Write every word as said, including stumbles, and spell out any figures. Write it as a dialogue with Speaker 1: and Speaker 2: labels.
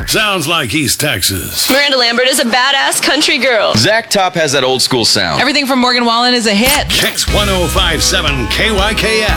Speaker 1: sounds like East Texas.
Speaker 2: Miranda Lambert is a badass country girl.
Speaker 3: Zach Top has that old school sound.
Speaker 4: Everything from Morgan Wallen is a hit.
Speaker 1: Kicks one oh five point seven K Y K S.